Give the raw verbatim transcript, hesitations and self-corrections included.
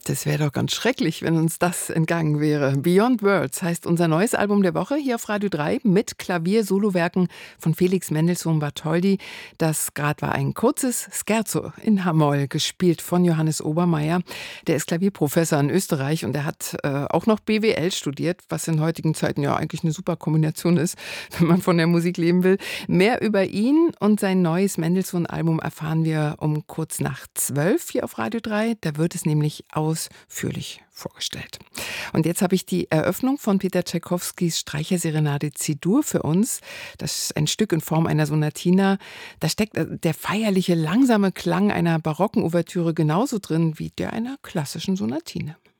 Das wäre doch ganz schrecklich, wenn uns das entgangen wäre. Beyond Words heißt unser neues Album der Woche hier auf Radio drei mit Klavier-Solowerken von Felix Mendelssohn Bartholdy. Das gerade war ein kurzes Scherzo in H-Moll, gespielt von Johannes Obermeier. Der ist Klavierprofessor in Österreich und er hat äh, auch noch B W L studiert, was in heutigen Zeiten ja eigentlich eine super Kombination ist, wenn man von der Musik leben will. Mehr über ihn und sein neues Mendelssohn-Album erfahren wir um kurz nach zwölf hier auf Radio drei. Da wird es nämlich ausführlich vorgestellt. Und jetzt habe ich die Eröffnung von Peter Tschaikowskis Streicherserenade C-Dur für uns. Das ist ein Stück in Form einer Sonatina. Da steckt der feierliche, langsame Klang einer barocken Ouvertüre genauso drin wie der einer klassischen Sonatine.